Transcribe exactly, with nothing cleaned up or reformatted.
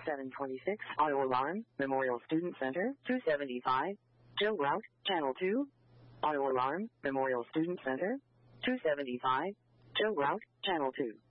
seven twenty-six, Auto Alarm, Memorial Student Center, two seventy-five, Joe Route, Channel two. Auto Alarm, Memorial Student Center, two seventy-five, Joe Route, Channel two.